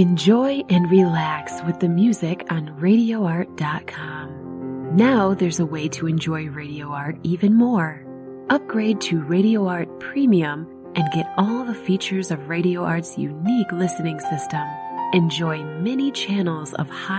Enjoy and relax with the music on RadioArt.com. Now there's a way to enjoy Radio Art even more. Upgrade to Radio Art Premium and get all the features of Radio Art's unique listening system. Enjoy many channels of high